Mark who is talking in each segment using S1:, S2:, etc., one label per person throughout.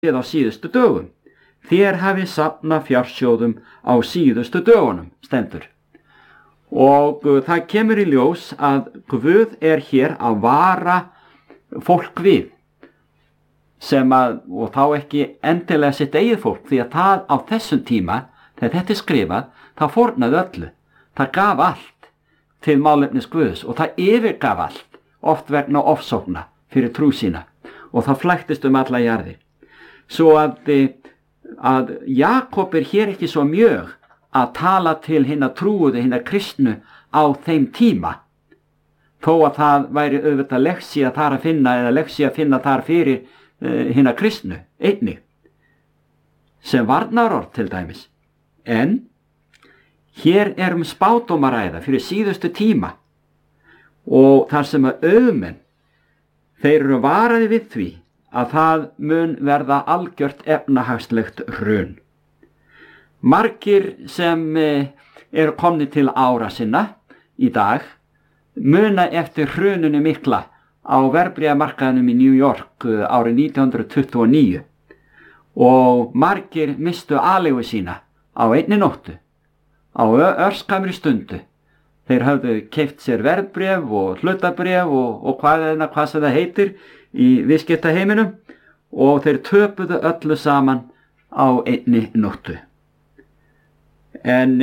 S1: við á síðustu dögum. Þér hafið safnað fjársjóðum á síðustu dögunum, stendur. Og það kemur í ljós að Guð er hér að vara fólk við, og þá ekki endilega sitt eigið fólk, því að það á þessum tíma, þegar þetta er skrifað, það fórnaði öllu. Það gaf allt til málefnis Guðs og það yfirgaf allt, oft vegna ofsókna fyrir trú sína, og það flæktist alla jarðir. Svo að Jakob er hér ekki svo mjög að tala til hinna trúuðu, hinna kristnu á þeim tíma, þó að það væri auðvitað leksía þar að finna, eða leksía að finna þar fyrir hinna kristnu einnig, sem varnarorð til dæmis. En hér er spádómaræða fyrir síðustu tíma, og þar sem að auðmenn, þeir eru varaði við því að það mun verða algjört efnahagslegt hrun. Margir sem eru komni til ára sinna í dag muna eftir hruninu mikla á verðbréfamarkaðinum í New York árið 1929, og margir mistu aleigu sína á einni nóttu, á örskamri stundu. Þeir höfðu keypt sér verðbréf og hlutabréf og hvað sem það heitir í viðskiptaheiminum, og þeir töpuðu öllu saman á einni nóttu. En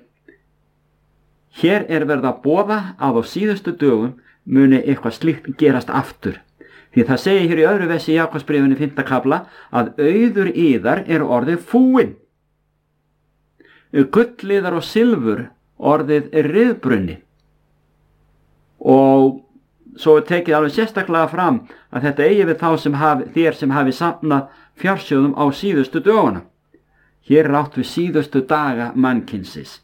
S1: hér er verið að boða að á síðustu dögum muni eitthvað slíkt gerast aftur. Því það segir hér í öðru versi í Jakobsbréfinu 5. kafla að auður yðar er orðið fúinn. Gulliðar og silfur orðið er ryðbrunni. Og svo er tekið alveg sérstaklega fram að þetta eigi við þér sem hafi safnað fjársjóðum á síðustu dögunum. Hér er átt við síðustu daga mannkynsins.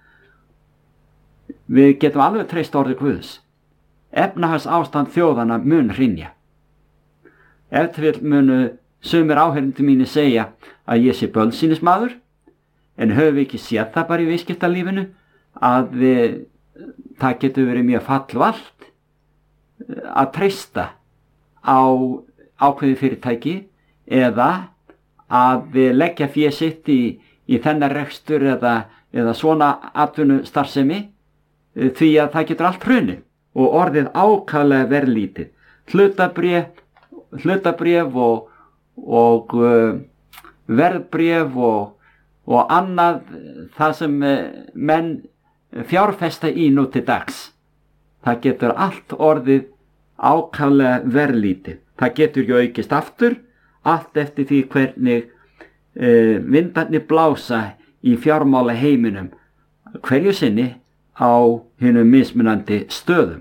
S1: Við getum alveg treyst orðið Guðs. Efnahags ástand þjóðana mun hrynja. Ef til vill munu sumir áheyrandi mínir segja að ég sé bölsýnismaður, en höfum við ekki séð það bara í viðskiptalífinu að það getur verið mjög fallvalt að treysta á ákveði fyrirtæki eða að leggja fé sitt í þennan rekstur eða svona atvinnustarfsemi, því að það getur allt hrunið og orðið ákaflega verðlítið. Hlutabréf og verðbréf og annað það sem menn fjárfesta í nú til dags. Það getur allt orðið ákaflega verðlítið. Það getur ju aukist aftur, allt eftir því hvernig vindarnir blása í fjármála heiminum hverju sinni á hinum mismunandi stöðum.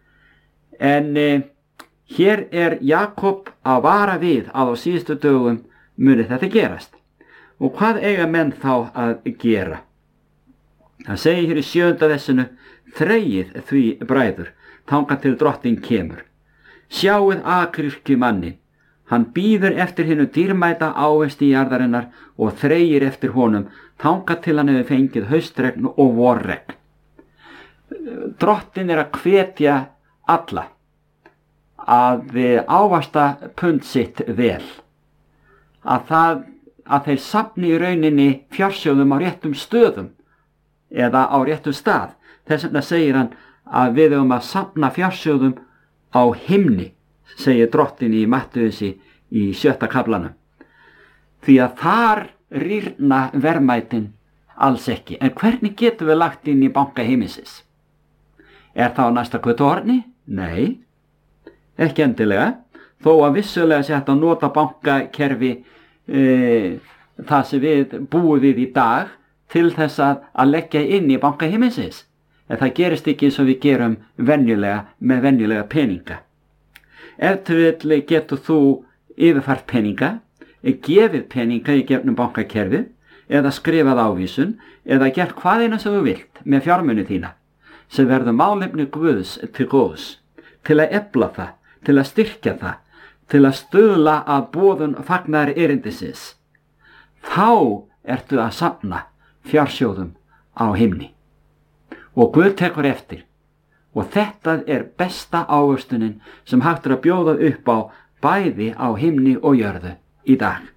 S1: En hér er Jakob að vara við að á síðustu dögum muni þetta gerast. Og hvað eiga menn þá að gera? Það segir hér í 7. versinu: þreyið því bræður, þangað til drottinn kemur. Sjáið akryrkjumannin, hann bíður eftir hinu dýrmæta ávexti jarðarinnar og þreyir eftir honum, þangað til hann hefur fengið haustregn og vorregn. Drottinn er að hvetja alla að ávaxta pund sitt vel, að þeir safni í rauninni fjársjóðum á réttum stöðum eða á réttum stað. Þess vegna segir hann að við eigum að safna fjársjóðum á himni, segir drottinn í Mattheusi í 7. kaflanum, því að þar rýrna verðmætin alls ekki. En hvernig getum við lagt inn í banka heiminsins? Er það á næsta kvötuhorni? Nei, ekki endilega, þó að vissulega sé hægt að nota bankakerfi það sem við búum við í dag til þess að leggja inn í banka heiminsins. En það gerist ekki eins og við gerum með venjulega peninga. Ef til vill getur þú yfirfært peninga, gefið peninga í gegnum bankakerfið, eða skrifað ávísun, eða gert hvað eina sem þú vilt með fjármuni þína, sem verður málefni Guðs til góðs, til að efla það, til að styrkja það, til að stuðla að boðun fagnaðar erindisins. Þá ertu að safna fjársjóðum á himni. Og Guð tekur eftir. Og þetta er besta ávöxtunin sem hægt er að bjóða upp á bæði á himni og jörðu í dag.